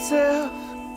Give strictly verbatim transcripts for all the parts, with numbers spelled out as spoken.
myself.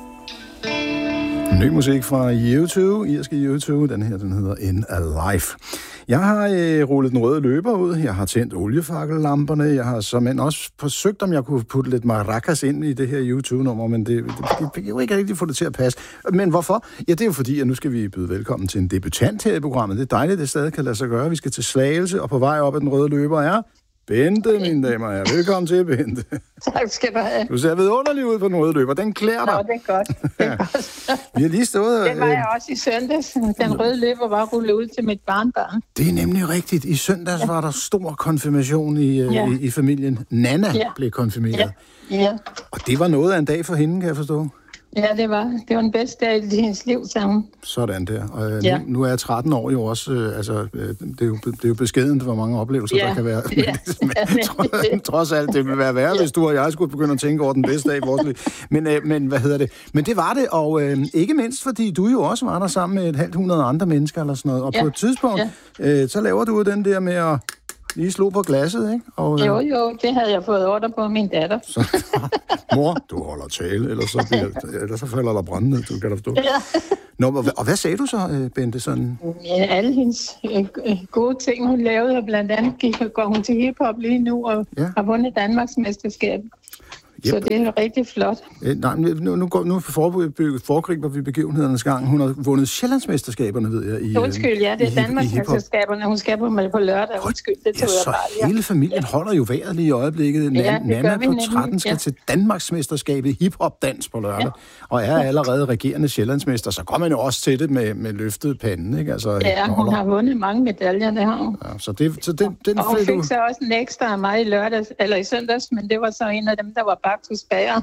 Ny musik fra U to, irske U to. Den her, den hedder In Alive. Jeg har øh, rullet den røde løber ud. Jeg har tændt oliefakkellamperne. Jeg har såmænd også forsøgt, om jeg kunne putte lidt maracas ind i det her U to-nummer, men det, det, det, det jeg ikke rigtig få det til at passe. Men hvorfor? Ja, det er jo fordi, at nu skal vi byde velkommen til en debutant her i programmet. Det er dejligt, at det stadig kan lade sig gøre. Vi skal til Slagelse, og på vej op ad den røde løber er Bente, mine damer og herrer. Velkommen til, Bente. Tak skal du have. Du ser vidunderlig ud på den røde løber. Den klæder dig. Nå, det er godt. Det er godt. Vi har lige stået... Det var jeg også i søndags. Den røde løber var rullet ud til mit barnbarn. Det er nemlig rigtigt. I søndags ja. var der stor konfirmation i, ja. i, i familien. Nana ja. blev konfirmeret. Ja. ja. Og det var noget af en dag for hende, kan jeg forstå. Ja, det var. Det var den bedste dag i hendes liv sammen. Sådan der. Og øh, ja. nu, nu er jeg tretten år jo også, øh, altså, øh, det, er jo, det er jo beskedent, hvor mange oplevelser ja. der kan være. Men, ja. men, trods, trods alt, det ville være værre, ja. hvis du og jeg skulle begynde at tænke over den bedste dag i vores liv. Men, øh, men hvad hedder det? Men det var det, og øh, ikke mindst, fordi du jo også var der sammen med et halvt hundrede andre mennesker eller sådan noget. Og ja. på et tidspunkt, ja. øh, så laver du den der med at lige slå på glasset, ikke? Og, øh, jo, jo, det havde jeg fået ordre på min datter. Så, mor, du holder tale, ellers så, bliver, ellers så falder der brænde ned, du kan da forstå. Ja. Nå, og, og hvad sagde du så, Bente? Sådan? Ja, alle hendes øh, gode ting, hun lavede, og blandt andet gik, går hun til hiphop lige nu, og ja. har vundet Danmarks mesterskab. Yep. Så det er rigtig flot. Øh, nej, nu, nu, går, nu foregriber vi begivenhedernes gang. Hun har vundet Sjællandsmesterskaberne, ved jeg. I, Undskyld, ja, det er Danmarks mesterskaberne. Hun skal på mig på lørdag. Undskyld, det tog ja, jeg bare. Ja. hele familien holder jo vejret lige i øjeblikket. Ja, Nana på tretten skal ja. til Danmarks mesterskab i hiphop-dans på lørdag. Ja. Og er allerede regerende Sjællandsmester, så kommer man jo også til det med, med løftet panden, ikke? Altså, ja, hun har vundet mange medaljer, det har hun. Ja, så det, så den, den og hun fik du... så også en ekstra af mig i lørdags, eller i søndags, men det var så en af dem, der var bagt hos bager.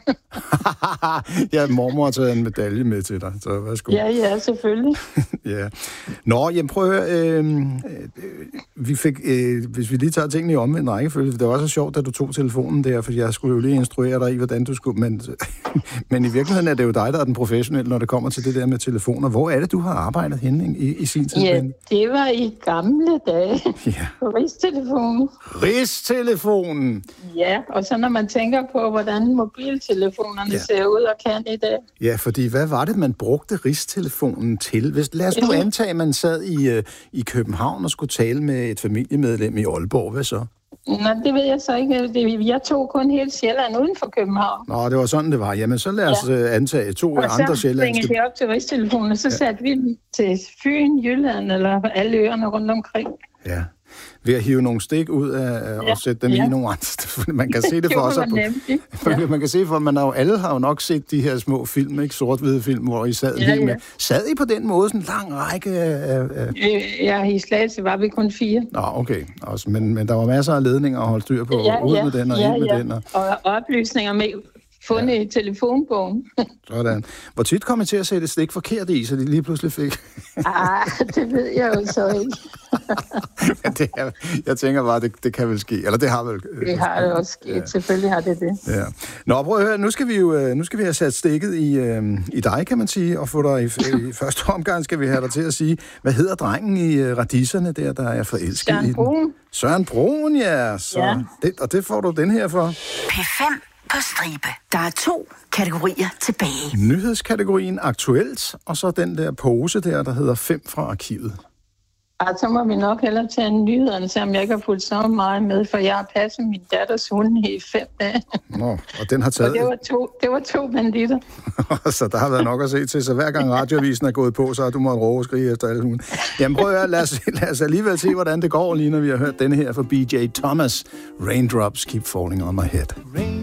Ja, mormor har taget en medalje med til dig, så værsgo. Ja, ja, selvfølgelig. ja. Nå, jamen prøv at høre, øh, øh, vi fik, øh, hvis vi lige tager tingene i omvendt rækkefølge, det var også sjovt, da du tog telefonen der, for jeg skulle jo lige instruere dig i, hvordan du skulle, men, men i virkeligheden er det jo dig, der er den professionelle, når det kommer til det der med telefoner. Hvor er det, du har arbejdet henne i, i sin tid? Ja, det var i gamle dage ja. på Rigstelefonen. Rigstelefonen! Ja, og så når man tænker på, hvordan mobiltelefonerne ja. ser ud og kan i dag. Ja, fordi hvad var det, man brugte Rigstelefonen til? Hvis, lad os nu antage, at man sad i, uh, i København og skulle tale med et familiemedlem i Aalborg. Hvad så? Nå, det ved jeg så ikke. Det, jeg tog kun hele Sjælland uden for København. Nå, det var sådan, det var. Jamen, så lad os ja. antage to og andre sjællandske... Og så ringede de op til Rigstelefonen, og så ja. satte vi dem til Fyn, Jylland eller alle øerne rundt omkring. Ja. Ved at hive nogle stik ud af, ja. og sætte dem ja. i nogle andre. Man kan se det for sig. På, ja. Man kan se for, man har jo, alle har jo nok set de her små film, ikke? Sort-hvide film, hvor I sad ja, ja. med. Sad I på den måde sådan en lang række af... af... Ja, i Slagelse var vi kun fire. Nå, okay. Også, men, men der var masser af ledninger at holde styr på. Ja, ud ja. med den og ja, ind ja. med den. Og, og oplysninger med... fundet ja. i telefonbogen. Sådan. Hvor tit kom I til at sætte et stik forkert i, så de lige pludselig fik? Ah, det ved jeg jo så ikke. det er, jeg tænker bare, det, det kan vel ske. Eller det har vel... Det har det også sket. Ja. Selvfølgelig har det det. Ja. Nå, prøv at høre. Nu skal vi jo nu skal vi have sat stikket i, øh, i dig, kan man sige, og få dig i, i første omgang skal vi have dig til at sige, hvad hedder drengen i uh, radisserne der, der er forelsket Søren i den? Brun. Søren Brun, ja. Så ja. Det, og det får du den her for. P fem på stribe. Der er to kategorier tilbage. Nyhedskategorien aktuelt, og så den der pose der, der hedder fem fra arkivet. Ja, så må vi nok hellere tage nyhederne, selvom jeg ikke har fulgt så meget med, for jeg har passet min datters hund i fem dage. Nå, og den har taget... Og det var to, det var to banditter. Så der har været nok at se til, så hver gang radioavisen er gået på, så har du måttet råbe og skrige efter alle hunden. Jamen prøv at høre, lad os, lad os alligevel se, hvordan det går, lige når vi har hørt denne her fra B J Thomas. Raindrops keep falling on my head.